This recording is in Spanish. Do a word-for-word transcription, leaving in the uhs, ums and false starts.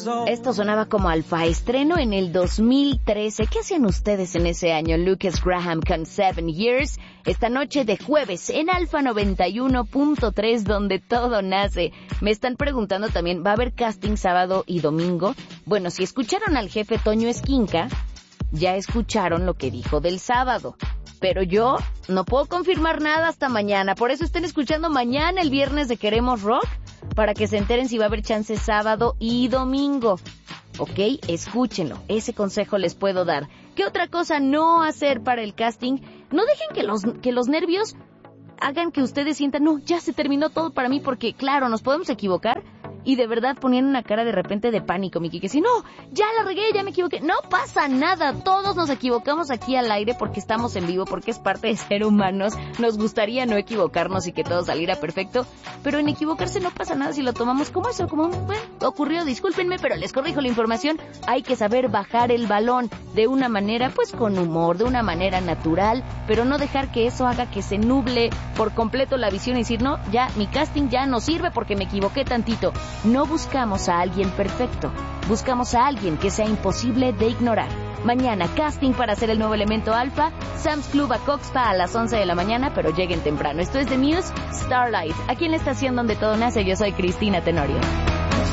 Esto sonaba como Alfa, estreno en el dos mil trece. ¿Qué hacían ustedes en ese año? Lucas Graham con Seven Years. Esta noche de jueves en Alfa noventa y uno punto tres, donde todo nace. Me están preguntando también, ¿va a haber casting sábado y domingo? Bueno, si escucharon al jefe Toño Esquinca, ya escucharon lo que dijo del sábado. Pero yo no puedo confirmar nada hasta mañana. Por eso estén escuchando mañana, el viernes de Queremos Rock, para que se enteren si va a haber chance sábado y domingo. ¿Ok? Escúchenlo. Ese consejo les puedo dar. ¿Qué otra cosa no hacer para el casting? No dejen que los, que los nervios hagan que ustedes sientan, no, ya se terminó todo para mí, porque claro, nos podemos equivocar. Y de verdad ponían una cara de repente de pánico, Miki, que si no, ya la regué, ya me equivoqué. No pasa nada, todos nos equivocamos aquí al aire porque estamos en vivo, porque es parte de ser humanos. Nos gustaría no equivocarnos y que todo saliera perfecto, pero en equivocarse no pasa nada si lo tomamos como eso, como un, bueno, ocurrió, discúlpenme, pero les corrijo la información. Hay que saber bajar el balón de una manera, pues con humor, de una manera natural, pero no dejar que eso haga que se nuble por completo la visión y decir, no, ya, mi casting ya no sirve porque me equivoqué tantito. No buscamos a alguien perfecto, buscamos a alguien que sea imposible de ignorar. Mañana, casting para ser el nuevo elemento alfa, Sam's Club a Coxpa a las once de la mañana, pero lleguen temprano. Esto es The Muse, Starlight, aquí en la estación donde todo nace. Yo soy Cristina Tenorio.